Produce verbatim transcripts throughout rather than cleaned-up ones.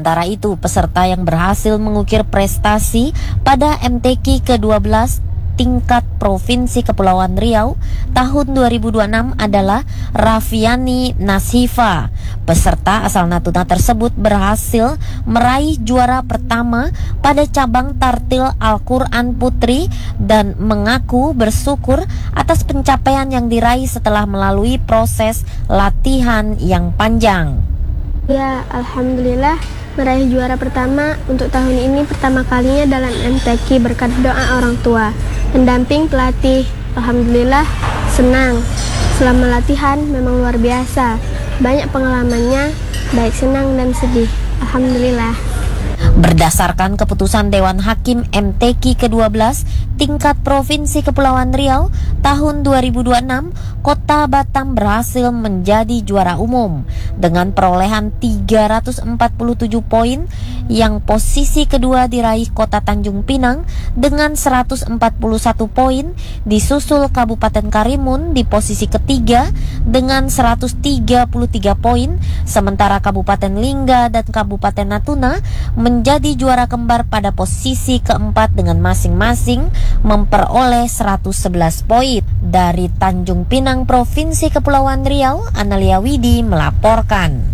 Sementara itu, peserta yang berhasil mengukir prestasi pada M T Q ke dua belas tingkat Provinsi Kepulauan Riau tahun dua ribu dua puluh enam adalah Raffiani Nashifa. Peserta asal Natuna tersebut berhasil meraih juara pertama pada cabang tartil Al-Quran Putri dan mengaku bersyukur atas pencapaian yang diraih setelah melalui proses latihan yang panjang. Ya, alhamdulillah meraih juara pertama untuk tahun ini pertama kalinya dalam M T Q berkat doa orang tua, pendamping pelatih. Alhamdulillah senang. Selama latihan memang luar biasa. Banyak pengalamannya, baik senang dan sedih. Alhamdulillah. Berdasarkan keputusan Dewan Hakim M T Q ke dua belas tingkat Provinsi Kepulauan Riau tahun dua ribu dua puluh enam, Kota Batam berhasil menjadi juara umum dengan perolehan tiga ratus empat puluh tujuh poin, yang posisi kedua diraih Kota Tanjung Pinang dengan seratus empat puluh satu poin, disusul Kabupaten Karimun di posisi ketiga dengan seratus tiga puluh tiga poin, sementara Kabupaten Lingga dan Kabupaten Natuna menjadi juara kembar pada posisi keempat dengan masing-masing memperoleh seratus sebelas poin. Dari Tanjung Pinang, Provinsi Kepulauan Riau, Analia Widi melaporkan.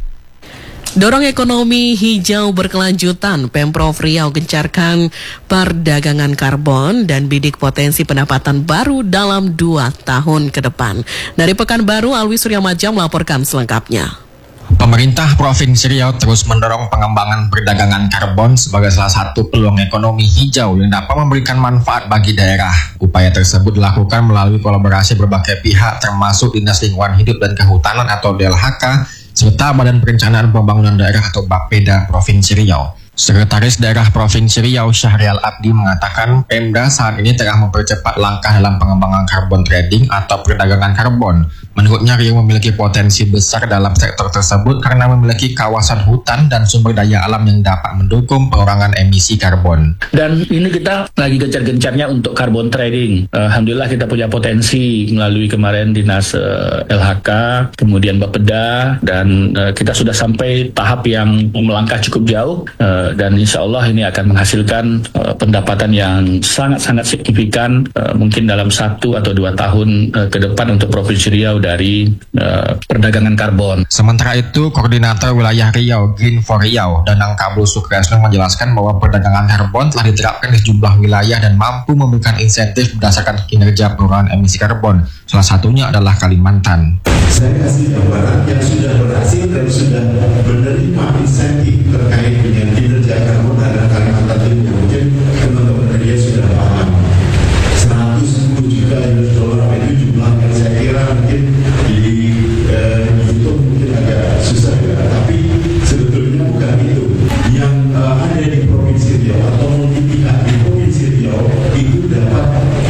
Dorong ekonomi hijau berkelanjutan, Pemprov Riau gencarkan perdagangan karbon dan bidik potensi pendapatan baru dalam dua tahun ke depan. Dari Pekanbaru, Alwi Suryamaja melaporkan selengkapnya. Pemerintah Provinsi Riau terus mendorong pengembangan perdagangan karbon sebagai salah satu peluang ekonomi hijau yang dapat memberikan manfaat bagi daerah. Upaya tersebut dilakukan melalui kolaborasi berbagai pihak termasuk Dinas Lingkungan Hidup dan Kehutanan atau D L H K serta Badan Perencanaan Pembangunan Daerah atau Bapeda Provinsi Riau. Sekretaris Daerah Provinsi Riau Syahrial Abdi mengatakan Pemda saat ini tengah mempercepat langkah dalam pengembangan karbon trading atau perdagangan karbon. Menurutnya Riau memiliki potensi besar dalam sektor tersebut karena memiliki kawasan hutan dan sumber daya alam yang dapat mendukung pengurangan emisi karbon. Dan ini kita lagi gencar-gencarnya untuk karbon trading. Alhamdulillah kita punya potensi melalui kemarin Dinas uh, L H K, kemudian Bapeda, dan uh, kita sudah sampai tahap yang melangkah cukup jauh. Uh, dan insya Allah ini akan menghasilkan uh, pendapatan yang sangat-sangat signifikan uh, mungkin dalam satu atau dua tahun uh, ke depan untuk Provinsi Riau dari uh, perdagangan karbon. Sementara itu, Koordinator Wilayah Riau Green for Riau, Danang Kabul Sukresno menjelaskan bahwa perdagangan karbon telah diterapkan di sejumlah wilayah dan mampu memberikan insentif berdasarkan kinerja pengurangan emisi karbon. Salah satunya adalah Kalimantan. Saya kasih gambaran yang sudah berhasil dan sudah menerima insentif terkait dengan kinerja karbon adalah Kalimantan Timur. Mungkin teman-teman media sudah paham. seratus sepuluh juta U S dollar itu jumlahnya, saya kira mungkin di eh, YouTube mungkin agak susah ya, tapi sebetulnya bukan itu. Yang uh, ada di Provinsi Riau atau multi pihak di Provinsi Riau itu dapat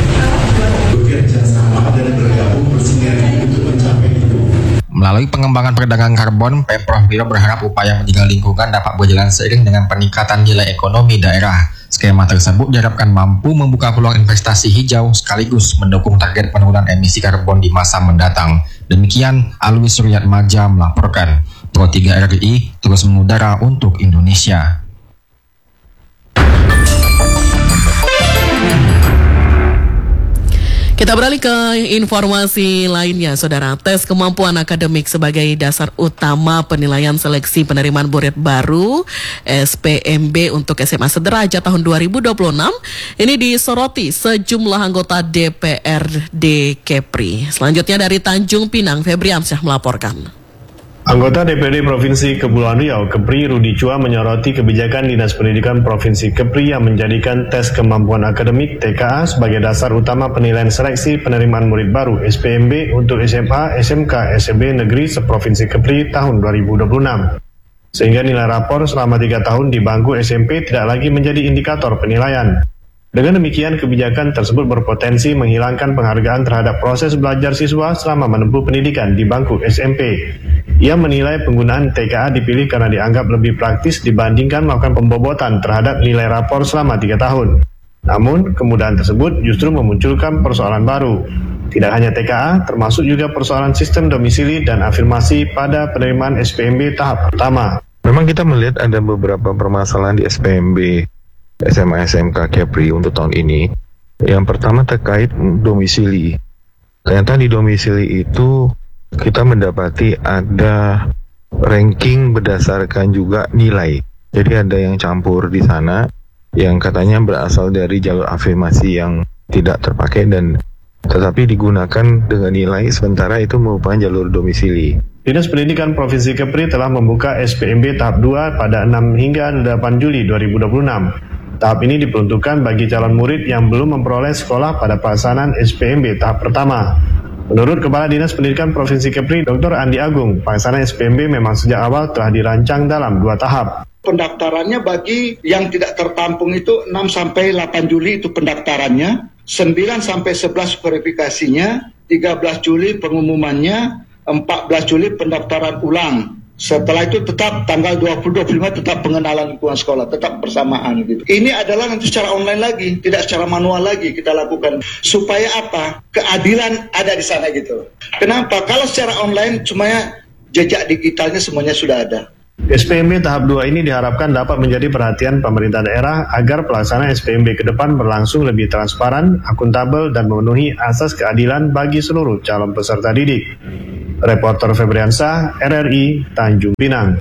bekerja sama dan bergabung bersinergi untuk mencapai itu. Melalui pengembangan perdagangan karbon, Pemprov Riau berharap upaya menjaga lingkungan dapat berjalan seiring dengan peningkatan nilai ekonomi daerah. Skema tersebut diharapkan mampu membuka peluang investasi hijau sekaligus mendukung target penurunan emisi karbon di masa mendatang. Demikian Alwi Suryatmaja melaporkan. Pro tiga R I terus mengudara untuk Indonesia. Kita beralih ke informasi lainnya, Saudara. Tes kemampuan akademik sebagai dasar utama penilaian seleksi penerimaan murid baru S P M B untuk S M A sederajat tahun dua ribu dua puluh enam ini disoroti sejumlah anggota D P R D Kepri. Selanjutnya dari Tanjung Pinang, Febriansyah melaporkan. Anggota D P R D Provinsi Kepulauan Riau, Kepri Rudi Chua, menyoroti kebijakan Dinas Pendidikan Provinsi Kepri yang menjadikan tes kemampuan akademik T K A sebagai dasar utama penilaian seleksi penerimaan murid baru S P M B untuk S M A, S M K, S M B Negeri seprovinsi Kepri tahun dua ribu dua puluh enam. Sehingga nilai rapor selama tiga tahun di bangku S M P tidak lagi menjadi indikator penilaian. Dengan demikian, kebijakan tersebut berpotensi menghilangkan penghargaan terhadap proses belajar siswa selama menempuh pendidikan di bangku S M P. Ia menilai penggunaan T K A dipilih karena dianggap lebih praktis dibandingkan melakukan pembobotan terhadap nilai rapor selama tiga tahun. Namun, kemudahan tersebut justru memunculkan persoalan baru. Tidak hanya T K A, termasuk juga persoalan sistem domisili dan afirmasi pada penerimaan S P M B tahap pertama. Memang kita melihat ada beberapa permasalahan di S P M B S M A S M K Kepri untuk tahun ini. Yang pertama terkait domisili. Ternyata di domisili itu kita mendapati ada ranking berdasarkan juga nilai. Jadi ada yang campur di sana yang katanya berasal dari jalur afirmasi yang tidak terpakai dan tetapi digunakan dengan nilai sementara itu merupakan jalur domisili. Dinas Pendidikan Provinsi Kepri telah membuka S P M B tahap dua pada enam hingga delapan Juli dua ribu dua puluh enam. Tahap ini diperuntukkan bagi calon murid yang belum memperoleh sekolah pada pelaksanaan S P M B tahap pertama. Menurut Kepala Dinas Pendidikan Provinsi Kepri, Doktor Andi Agung, pelaksanaan S P M B memang sejak awal telah dirancang dalam dua tahap. Pendaftarannya bagi yang tidak tertampung itu enam sampai delapan Juli itu pendaftarannya, sembilan sampai sebelas verifikasinya, tiga belas Juli pengumumannya, empat belas Juli pendaftaran ulang. Setelah itu tetap tanggal dua puluh dua puluh lima tetap pengenalan lingkungan sekolah, tetap bersamaan gitu. Ini adalah nanti secara online lagi, tidak secara manual lagi kita lakukan. Supaya apa? Keadilan ada di sana gitu. Kenapa? Kalau secara online semuanya jejak digitalnya semuanya sudah ada. S P M B tahap dua ini diharapkan dapat menjadi perhatian pemerintah daerah agar pelaksanaan S P M B ke depan berlangsung lebih transparan, akuntabel, dan memenuhi asas keadilan bagi seluruh calon peserta didik. Reporter Febriansyah, R R I, Tanjung Pinang.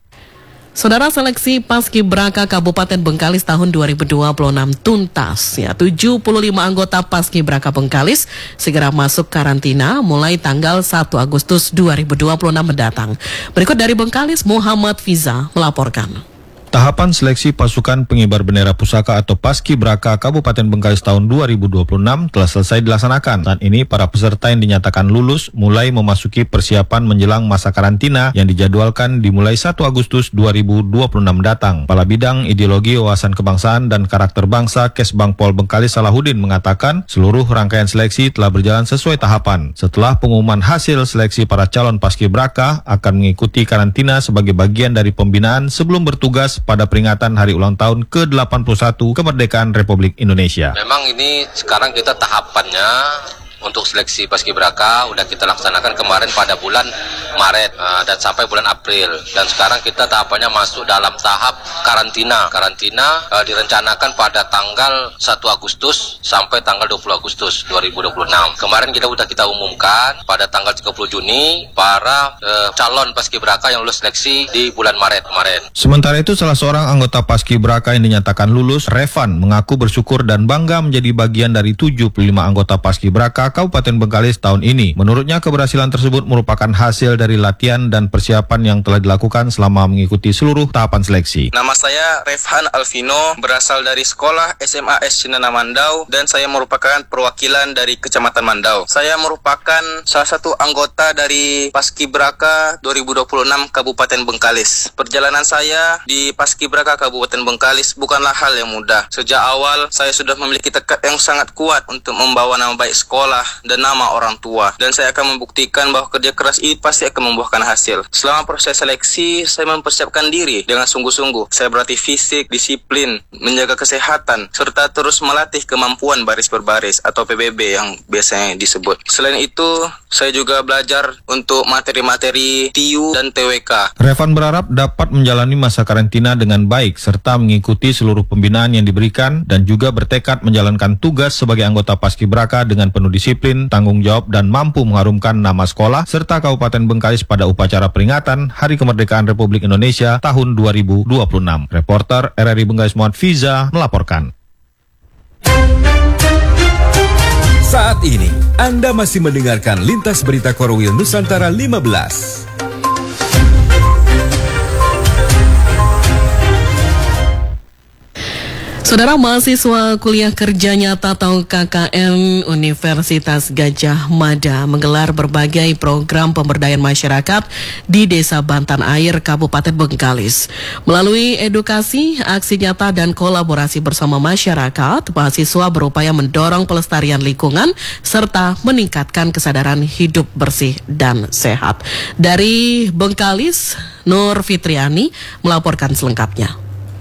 Saudara, seleksi Paskibraka Kabupaten Bengkalis tahun dua ribu dua puluh enam tuntas. Ya, tujuh puluh lima anggota Paskibraka Bengkalis segera masuk karantina mulai tanggal satu Agustus dua ribu dua puluh enam mendatang. Berikut dari Bengkalis, Muhammad Fiza melaporkan. Tahapan seleksi pasukan pengibar bendera pusaka atau Paskibraka Kabupaten Bengkalis tahun dua ribu dua puluh enam telah selesai dilaksanakan. Saat ini para peserta yang dinyatakan lulus mulai memasuki persiapan menjelang masa karantina yang dijadwalkan dimulai satu Agustus dua ribu dua puluh enam mendatang. Kepala Bidang Ideologi Wawasan Kebangsaan dan Karakter Bangsa Kesbang Pol Bengkalis Salahuddin mengatakan seluruh rangkaian seleksi telah berjalan sesuai tahapan. Setelah pengumuman hasil seleksi para calon Paskibraka akan mengikuti karantina sebagai bagian dari pembinaan sebelum bertugas pada peringatan Hari Ulang Tahun ke delapan puluh satu Kemerdekaan Republik Indonesia. Memang ini sekarang kita tahapannya untuk seleksi Paskibraka udah kita laksanakan kemarin pada bulan Maret uh, dan sampai bulan April, dan sekarang kita tahapannya masuk dalam tahap karantina. Karantina uh, direncanakan pada tanggal satu Agustus sampai tanggal dua puluh Agustus dua ribu dua puluh enam. Kemarin kita udah kita umumkan pada tanggal tiga puluh Juni para uh, calon Paskibraka yang lulus seleksi di bulan Maret kemarin. Sementara itu salah seorang anggota Paskibraka yang dinyatakan lulus, Revan, mengaku bersyukur dan bangga menjadi bagian dari tujuh puluh lima anggota Paskibraka Kabupaten Bengkalis tahun ini. Menurutnya keberhasilan tersebut merupakan hasil dari latihan dan persiapan yang telah dilakukan selama mengikuti seluruh tahapan seleksi. Nama saya Refhan Alvino, berasal dari sekolah S M A S Cinana Mandau dan saya merupakan perwakilan dari Kecamatan Mandau. Saya merupakan salah satu anggota dari Paskibraka dua ribu dua puluh enam Kabupaten Bengkalis. Perjalanan saya di Paskibraka Kabupaten Bengkalis bukanlah hal yang mudah. Sejak awal saya sudah memiliki tekad yang sangat kuat untuk membawa nama baik sekolah dan nama orang tua, dan saya akan membuktikan bahwa kerja keras ini pasti akan membuahkan hasil. Selama proses seleksi, saya mempersiapkan diri dengan sungguh-sungguh. Saya berlatih fisik, disiplin, menjaga kesehatan, serta terus melatih kemampuan baris berbaris atau P B B yang biasanya disebut. Selain itu, saya juga belajar untuk materi-materi T U dan T W K. Revan berharap dapat menjalani masa karantina dengan baik serta mengikuti seluruh pembinaan yang diberikan dan juga bertekad menjalankan tugas sebagai anggota Paskibraka dengan penuh disiplin, tanggung jawab, dan mampu mengharumkan nama sekolah serta Kabupaten Bengkalis pada upacara peringatan Hari Kemerdekaan Republik Indonesia tahun dua ribu dua puluh enam. Reporter R R I Bengkalis Muhammad Fiza melaporkan. Saat ini Anda masih mendengarkan Lintas Berita Korwil Nusantara lima belas. Saudara, mahasiswa kuliah kerja nyata atau K K N Universitas Gajah Mada menggelar berbagai program pemberdayaan masyarakat di Desa Bantan Air, Kabupaten Bengkalis. Melalui edukasi, aksi nyata, dan kolaborasi bersama masyarakat, mahasiswa berupaya mendorong pelestarian lingkungan serta meningkatkan kesadaran hidup bersih dan sehat. Dari Bengkalis, Nur Fitriani melaporkan selengkapnya.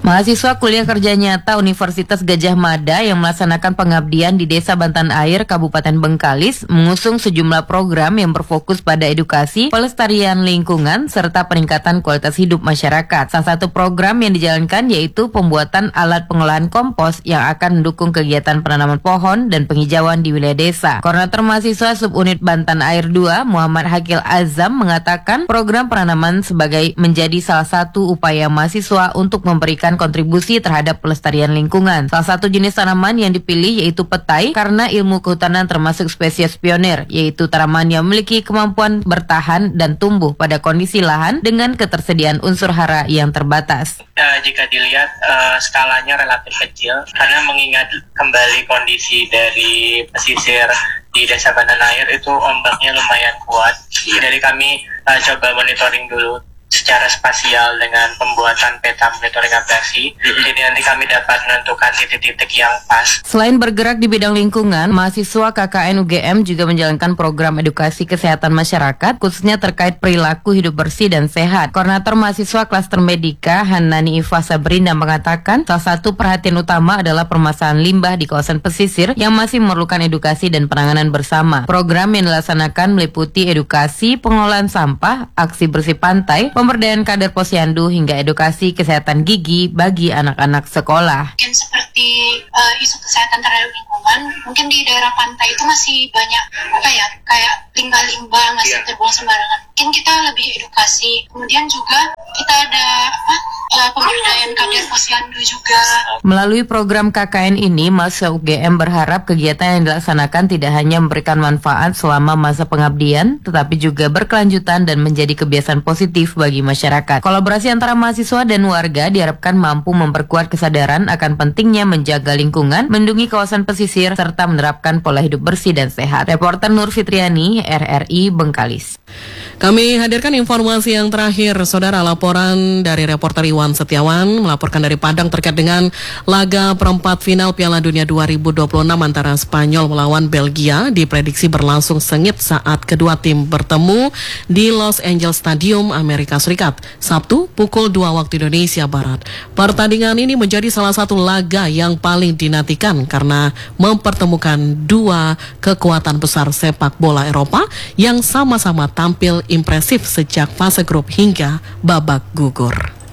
Mahasiswa kuliah kerja nyata Universitas Gajah Mada yang melaksanakan pengabdian di Desa Bantan Air, Kabupaten Bengkalis, mengusung sejumlah program yang berfokus pada edukasi, pelestarian lingkungan, serta peningkatan kualitas hidup masyarakat. Salah satu program yang dijalankan yaitu pembuatan alat pengolahan kompos yang akan mendukung kegiatan penanaman pohon dan penghijauan di wilayah desa. Koordinator mahasiswa Subunit Bantan Air dua, Muhammad Hakil Azam, mengatakan program penanaman sebagai menjadi salah satu upaya mahasiswa untuk memberikan kontribusi terhadap pelestarian lingkungan. Salah satu jenis tanaman yang dipilih yaitu petai karena ilmu kehutanan termasuk spesies pionir, yaitu tanaman yang memiliki kemampuan bertahan dan tumbuh pada kondisi lahan dengan ketersediaan unsur hara yang terbatas. Uh, jika dilihat uh, skalanya relatif kecil karena mengingat kembali kondisi dari pesisir di Desa Bantan Air itu ombaknya lumayan kuat. Jadi kami uh, coba monitoring dulu secara spasial dengan pembuatan peta monitoring abrasi. Mm-hmm. Jadi nanti kami dapat menentukan titik-titik yang pas. Selain bergerak di bidang lingkungan, mahasiswa K K N U G M juga menjalankan program edukasi kesehatan masyarakat, khususnya terkait perilaku hidup bersih dan sehat. Koordinator mahasiswa Klaster Medika, Hanani Iva Sabrina, mengatakan salah satu perhatian utama adalah permasalahan limbah di kawasan pesisir yang masih memerlukan edukasi dan penanganan bersama. Program yang dilaksanakan meliputi edukasi, pengolahan sampah, aksi bersih pantai, pemberdayaan kader posyandu hingga edukasi kesehatan gigi bagi anak-anak sekolah. Mungkin seperti uh, isu kesehatan terhadap lingkungan, mungkin di daerah pantai itu masih banyak apa ya, kayak limbah-limbah masih yeah. terbuang sembarangan. Mungkin kita lebih edukasi. Kemudian juga kita ada apa, uh, pemberdayaan kader posyandu juga. Melalui program K K N ini, mahasiswa U G M berharap kegiatan yang dilaksanakan tidak hanya memberikan manfaat selama masa pengabdian, tetapi juga berkelanjutan dan menjadi kebiasaan positif bagi masyarakat. Kolaborasi antara mahasiswa dan warga diharapkan mampu memperkuat kesadaran akan pentingnya menjaga lingkungan, melindungi kawasan pesisir, serta menerapkan pola hidup bersih dan sehat. Reporter Nur Fitriani, R R I Bengkalis. Kami hadirkan informasi yang terakhir, saudara. Laporan dari reporter Iwan Setiawan melaporkan dari Padang terkait dengan laga perempat final Piala Dunia dua ribu dua puluh enam antara Spanyol melawan Belgia diprediksi berlangsung sengit saat kedua tim bertemu di Los Angeles Stadium, Amerika Serikat, Sabtu pukul dua waktu Indonesia Barat. Pertandingan ini menjadi salah satu laga yang paling dinantikan karena mempertemukan dua kekuatan besar sepak bola Eropa yang sama-sama tampil impresif sejak fase grup hingga babak gugur.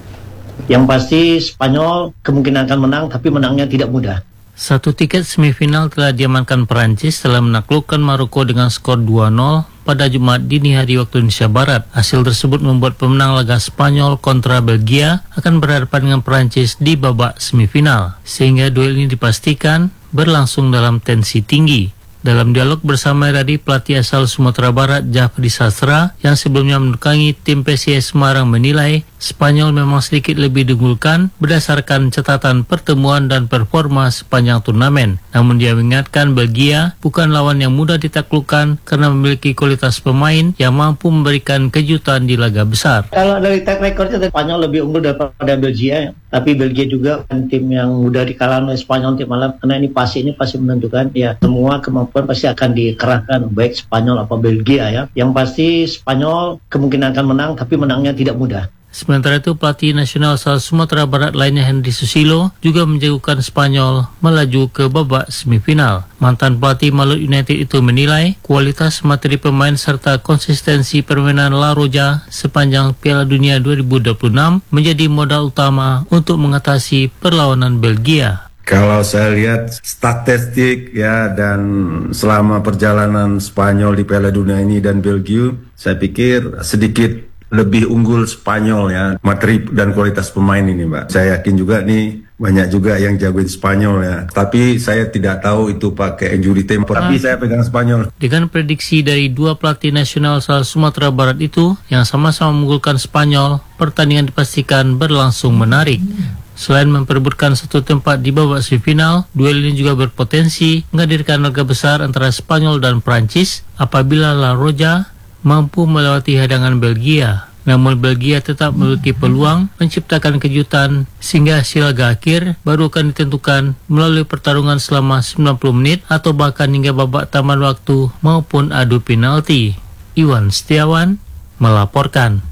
Yang pasti Spanyol kemungkinan akan menang, tapi menangnya tidak mudah. Satu tiket semifinal telah diamankan Perancis setelah menaklukkan Maroko dengan skor dua nol pada Jumat dini hari waktu Indonesia Barat. Hasil tersebut membuat pemenang laga Spanyol kontra Belgia akan berhadapan dengan Perancis di babak semifinal, sehingga duel ini dipastikan berlangsung dalam tensi tinggi. Dalam dialog bersama tadi, pelatih asal Sumatera Barat Jafri Sastra yang sebelumnya mendukangi tim P S I S Semarang menilai Spanyol memang sedikit lebih diunggulkan berdasarkan catatan pertemuan dan performa sepanjang turnamen. Namun dia mengingatkan Belgia bukan lawan yang mudah ditaklukkan karena memiliki kualitas pemain yang mampu memberikan kejutan di laga besar. Kalau dari track recordnya Spanyol lebih unggul daripada Belgia, tapi Belgia juga kan tim yang mudah dikalahkan oleh Spanyol tim malam, karena ini pasti ini pasti menentukan ya semua kemampuan pasti akan dikerahkan baik Spanyol atau Belgia ya. Yang pasti Spanyol kemungkinan akan menang, tapi menangnya tidak mudah. Sementara itu, pelatih nasional asal Sumatera Barat lainnya Henry Susilo juga menjagokan Spanyol melaju ke babak semifinal. Mantan pelatih Malut United itu menilai kualitas materi pemain serta konsistensi permainan La Roja sepanjang Piala Dunia dua ribu dua puluh enam menjadi modal utama untuk mengatasi perlawanan Belgia. Kalau saya lihat statistik ya dan selama perjalanan Spanyol di Piala Dunia ini dan Belgia, saya pikir sedikit lebih unggul Spanyol ya, materi dan kualitas pemain ini, Mbak. Saya yakin juga nih banyak juga yang jagoin Spanyol ya. Tapi saya tidak tahu itu pakai injury time, tapi saya pegang Spanyol. Dengan prediksi dari dua pelatih nasional asal Sumatera Barat itu yang sama-sama mengunggulkan Spanyol, pertandingan dipastikan berlangsung menarik. Selain memperebutkan satu tempat di babak semifinal, duel ini juga berpotensi menghadirkan laga besar antara Spanyol dan Prancis apabila La Roja mampu melewati hadangan Belgia. Namun Belgia tetap memiliki peluang menciptakan kejutan sehingga hasil laga akhir baru akan ditentukan melalui pertarungan selama sembilan puluh menit atau bahkan hingga babak tambahan waktu maupun adu penalti. Iwan Setiawan melaporkan.